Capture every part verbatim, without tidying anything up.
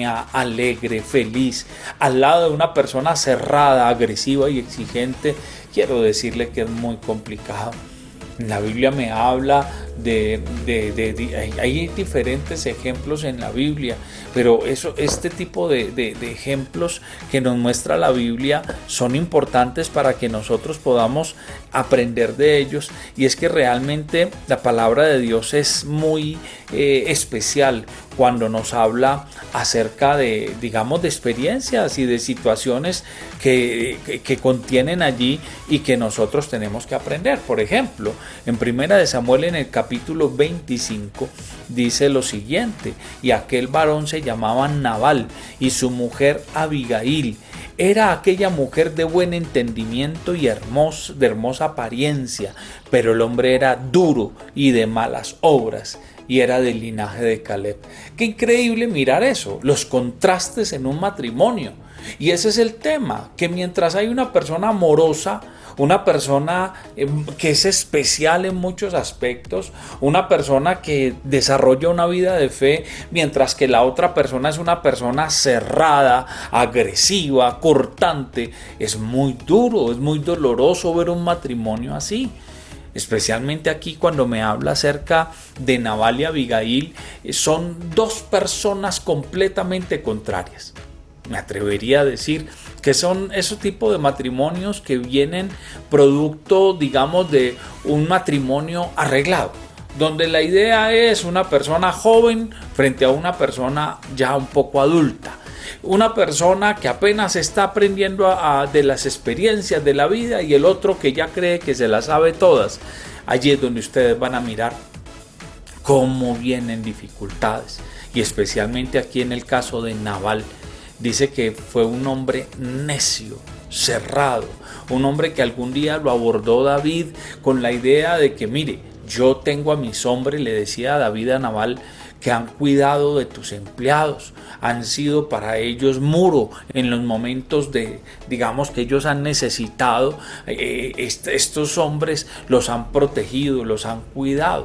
alegre, feliz, al lado de una persona cerrada, agresiva y exigente, quiero decirle que es muy complicado. La Biblia me habla de, de, de, de hay, hay diferentes ejemplos en la Biblia, pero eso, este tipo de, de, de ejemplos que nos muestra la Biblia son importantes para que nosotros podamos aprender de ellos. Y es que realmente la palabra de Dios es muy eh, especial cuando nos habla acerca de, digamos, de experiencias y de situaciones que, que, que contienen allí y que nosotros tenemos que aprender. Por ejemplo, en Primera de Samuel, en el capítulo veinticinco, dice lo siguiente: y aquel varón se llamaba Nabal, y su mujer Abigail. Era aquella mujer de buen entendimiento y hermoso, de hermosa apariencia, pero el hombre era duro y de malas obras, y era del linaje de Caleb. Qué increíble mirar eso, los contrastes en un matrimonio. Y ese es el tema, que mientras hay una persona amorosa, una persona que es especial en muchos aspectos, una persona que desarrolla una vida de fe, mientras que la otra persona es una persona cerrada, agresiva, cortante, es muy duro, es muy doloroso ver un matrimonio así. Especialmente aquí cuando me habla acerca de Nabal y Abigail, son dos personas completamente contrarias. Me atrevería a decir que son esos tipos de matrimonios que vienen producto, digamos, de un matrimonio arreglado, donde la idea es una persona joven frente a una persona ya un poco adulta. Una persona que apenas está aprendiendo a, a, de las experiencias de la vida, y el otro que ya cree que se las sabe todas. Allí es donde ustedes van a mirar cómo vienen dificultades, y especialmente aquí en el caso de Nabal. Dice que fue un hombre necio, cerrado, un hombre que algún día lo abordó David con la idea de que, mire, yo tengo a mis hombres, le decía a David a Nabal, que han cuidado de tus empleados, han sido para ellos muro en los momentos de, digamos, que ellos han necesitado, eh, est- estos hombres los han protegido, los han cuidado.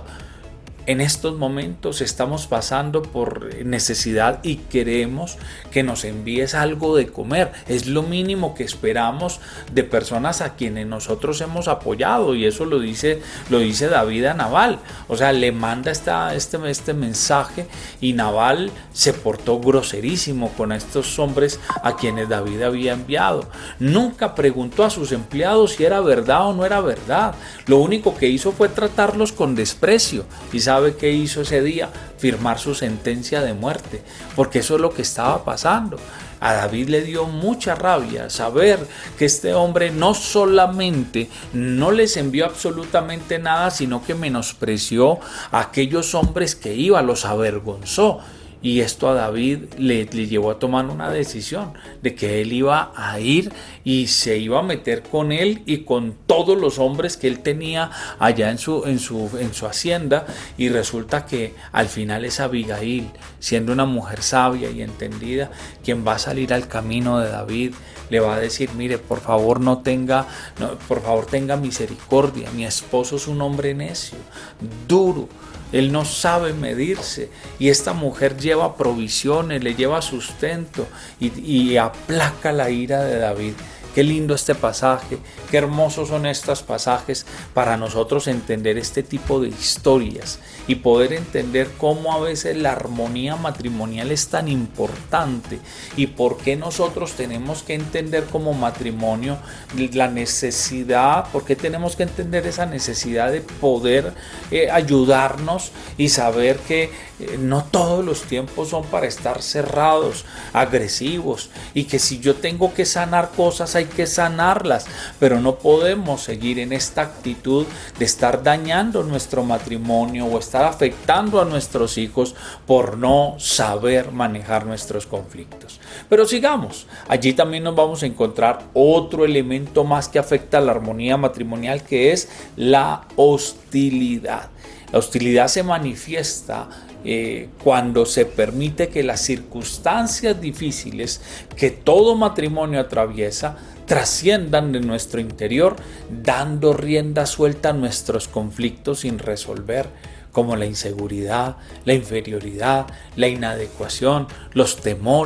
En estos momentos estamos pasando por necesidad y queremos que nos envíes algo de comer. Es lo mínimo que esperamos de personas a quienes nosotros hemos apoyado, y eso lo dice, lo dice David a Nabal. O sea, le manda esta, este, este mensaje, y Nabal se portó groserísimo con estos hombres a quienes David había enviado. Nunca preguntó a sus empleados si era verdad o no era verdad. Lo único que hizo fue tratarlos con desprecio. Y ¿sabe qué hizo ese día? Firmar su sentencia de muerte, porque eso es lo que estaba pasando. A David le dio mucha rabia saber que este hombre no solamente no les envió absolutamente nada, sino que menospreció a aquellos hombres que iba, los avergonzó. Y esto a David le, le llevó a tomar una decisión de que él iba a ir y se iba a meter con él y con todos los hombres que él tenía allá en su, en su, en su hacienda. Y resulta que al final es Abigail, siendo una mujer sabia y entendida, quien va a salir al camino de David. Le va a decir, mire, por favor no tenga, no, por favor tenga misericordia, mi esposo es un hombre necio, duro. Él no sabe medirse, y esta mujer lleva provisiones, le lleva sustento y, y aplaca la ira de David. Qué lindo este pasaje, qué hermosos son estos pasajes para nosotros entender este tipo de historias y poder entender cómo a veces la armonía matrimonial es tan importante, y por qué nosotros tenemos que entender como matrimonio la necesidad, por qué tenemos que entender esa necesidad de poder eh, ayudarnos y saber que eh, no todos los tiempos son para estar cerrados, agresivos, y que si yo tengo que sanar cosas hay que sanarlas, pero no podemos seguir en esta actitud de estar dañando nuestro matrimonio o estar afectando a nuestros hijos por no saber manejar nuestros conflictos. Pero sigamos, allí también nos vamos a encontrar otro elemento más que afecta a la armonía matrimonial, que es la hostilidad. La hostilidad se manifiesta eh, cuando se permite que las circunstancias difíciles que todo matrimonio atraviesa trasciendan de nuestro interior, dando rienda suelta a nuestros conflictos sin resolver, como la inseguridad, la inferioridad, la inadecuación, los temores,